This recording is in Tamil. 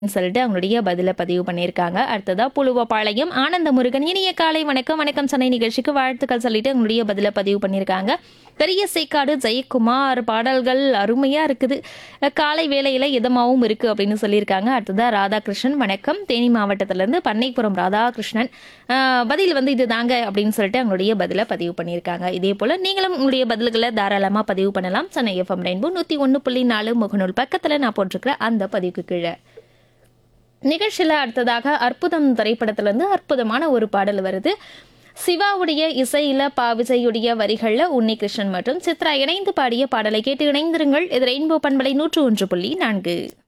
சொல்லிட்டு அவங்களுடைய பதில பதிவு பண்ணியிருக்காங்க. அடுத்ததா புலுவப்பாளையம் ஆனந்த முருகன் இனிய காலை வணக்கம் வணக்கம் சென்னை நிகழ்ச்சிக்கு வாழ்த்துக்கள் சொல்லிட்டு அவங்களுடைய பதில பதிவு பண்ணியிருக்காங்க. பெரிய சேக்காடு ஜெயக்குமார் பாடல்கள் அருமையா இருக்குது, காலை வேளையில இதமாவும் இருக்கு அப்படின்னு சொல்லியிருக்காங்க. அடுத்ததா ராதாகிருஷ்ணன் வணக்கம் தேனி மாவட்டத்திலிருந்து பண்ணைப்புறம் ராதாகிருஷ்ணன் பதில் வந்து இது தாங்க அப்படின்னு சொல்லிட்டு அவங்களுடைய பதில பதிவு பண்ணியிருக்காங்க. இதே போல நீங்களும் உங்களுடைய பதில்களை தாராளமா பதிவு பண்ணலாம். சென்னை எஃப்எம் ரெயின்போ 101.4 முகநூல் பக்கத்துல நான் போட்டிருக்கிற அந்த பதிவுக்கு கீழே. நிகழ்ச்சியில் அடுத்ததாக அற்புதம் திரைப்படத்திலிருந்து அற்புதமான ஒரு பாடல் வருது. சிவாவுடைய இசையில விஜயுடைய வரிகள்ல உன்னிகிருஷ்ணன் மற்றும் சித்ரா இணைந்து பாடிய பாடலை கேட்டு இணைந்திருங்கள். இது ரெயின்போ பண்பலை 101.4.